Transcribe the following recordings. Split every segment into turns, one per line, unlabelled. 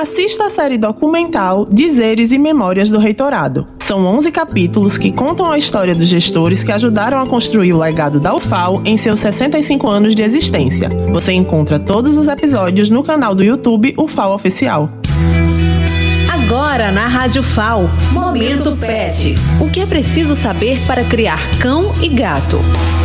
Assista a série documental Dizeres e Memórias do Reitorado. São 11 capítulos que contam a história dos gestores que ajudaram a construir o legado da UFAL em seus 65 anos de existência. Você encontra todos os episódios no canal do YouTube UFAL Oficial.
Agora na Rádio FAO, Momento Pet. O que é preciso saber para criar cão e gato?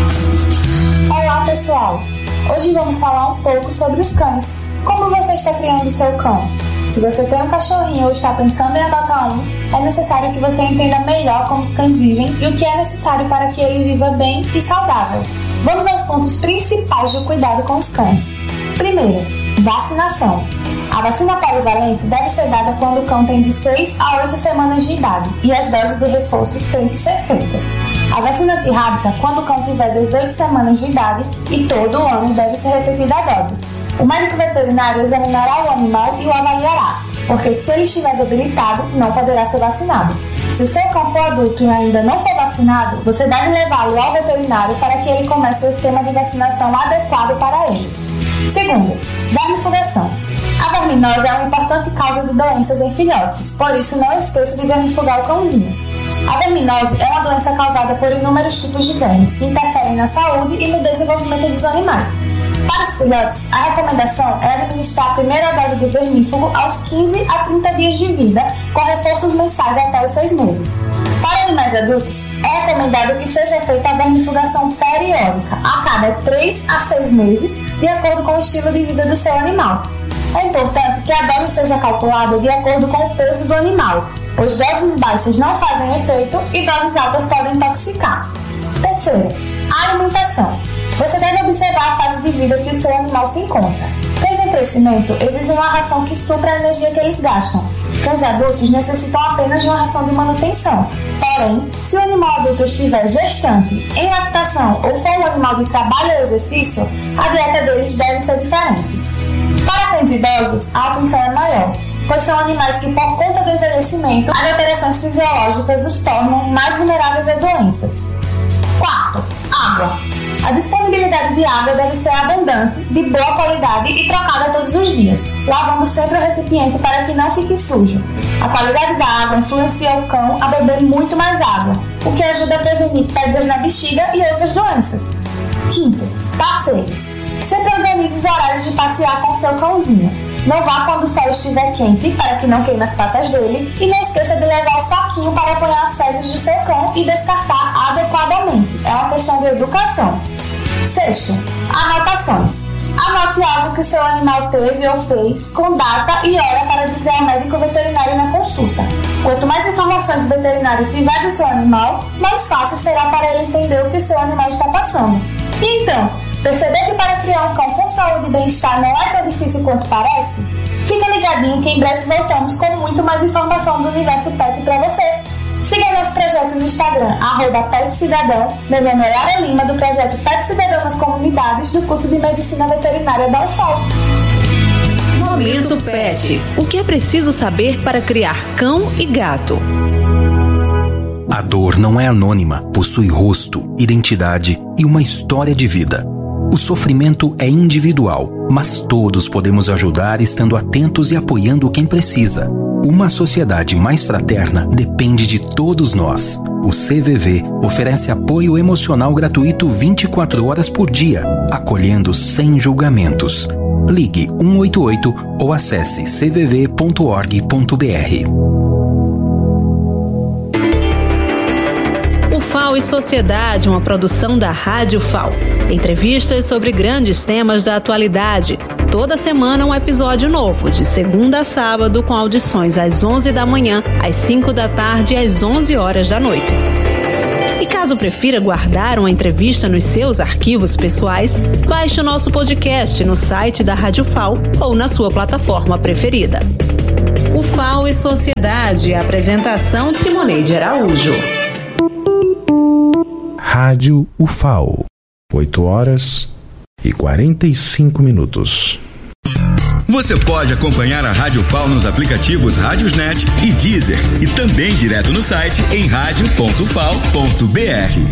Olá pessoal, hoje vamos falar um pouco sobre os cães. Como você está criando o seu cão? Se você tem um cachorrinho ou está pensando em adotar um, é necessário que você entenda melhor como os cães vivem e o que é necessário para que ele viva bem e saudável. Vamos aos pontos principais do cuidado com os cães. Primeiro, vacinação. A vacina polivalente deve ser dada quando o cão tem de 6 a 8 semanas de idade e as doses de reforço têm que ser feitas. A vacina antirrábica quando o cão tiver 18 semanas de idade e todo ano deve ser repetida a dose. O médico veterinário examinará o animal e o avaliará, porque se ele estiver debilitado, não poderá ser vacinado. Se o seu cão for adulto e ainda não for vacinado, você deve levá-lo ao veterinário para que ele comece o esquema de vacinação adequado para ele. Segundo, vermifugação. A verminose é uma importante causa de doenças em filhotes, por isso não esqueça de vermifugar o cãozinho. A verminose é uma doença causada por inúmeros tipos de vermes que interferem na saúde e no desenvolvimento dos animais. Para os filhotes, a recomendação é administrar a primeira dose de vermífugo aos 15 a 30 dias de vida, com reforços mensais até os 6 meses. Para animais adultos, é recomendado que seja feita a vermifugação periódica, a cada 3 a 6 meses, de acordo com o estilo de vida do seu animal. É importante que a dose seja calculada de acordo com o peso do animal, pois doses baixas não fazem efeito e doses altas podem intoxicar. Terceiro, a alimentação. Você deve observar a fase de vida que o seu animal se encontra. Cães em crescimento exigem uma ração que supra a energia que eles gastam. Cães adultos necessitam apenas de uma ração de manutenção. Porém, se o animal adulto estiver gestante, em lactação ou for um animal de trabalho ou exercício, a dieta deles deve ser diferente. Para cães idosos, a atenção é maior, pois são animais que, por conta do envelhecimento, as alterações fisiológicas os tornam mais vulneráveis a doenças. Quarto, água. A disponibilidade de água deve ser abundante, de boa qualidade e trocada todos os dias, lavando sempre o recipiente para que não fique sujo. A qualidade da água influencia o cão a beber muito mais água, o que ajuda a prevenir pedras na bexiga e outras doenças. Quinto, passeios. Sempre organize os horários de passear com o seu cãozinho. Não vá quando o sol estiver quente, para que não queime as patas dele, e não esqueça de levar o saquinho para apanhar as fezes do seu cão e descartar adequadamente. É uma questão de educação. Sexto, anotações. Anote algo que seu animal teve ou fez, com data e hora para dizer ao médico veterinário na consulta. Quanto mais informações o veterinário tiver do seu animal, mais fácil será para ele entender o que o seu animal está passando. E então, perceber que para criar um cão com saúde e bem-estar não é tão difícil quanto parece? Fica ligadinho que em breve voltamos com muito mais informação do universo pet para você. Siga nosso projeto no Instagram, @PetCidadão. Meu nome é Lara Lima, do projeto Pet Cidadão nas Comunidades, do curso de Medicina Veterinária da UFAL.
Momento Pet. O que é preciso saber para criar cão e gato?
A dor não é anônima, possui rosto, identidade e uma história de vida. O sofrimento é individual, mas todos podemos ajudar estando atentos e apoiando quem precisa. Uma sociedade mais fraterna depende de todos nós. O CVV oferece apoio emocional gratuito 24 horas por dia, acolhendo sem julgamentos. Ligue 188 ou acesse cvv.org.br.
FAO e Sociedade, uma produção da Rádio FAO. Entrevistas sobre grandes temas da atualidade. Toda semana um episódio novo, de segunda a sábado, com audições às 11 da manhã, às 5 da tarde e às 11 horas da noite. E caso prefira guardar uma entrevista nos seus arquivos pessoais, baixe o nosso podcast no site da Rádio FAO ou na sua plataforma preferida. O FAO e Sociedade, apresentação de Simoneide Araújo.
Rádio UFAO, 8h45.
Você pode acompanhar a Rádio FAO nos aplicativos Rádiosnet e Deezer e também direto no site em radio.fao.br.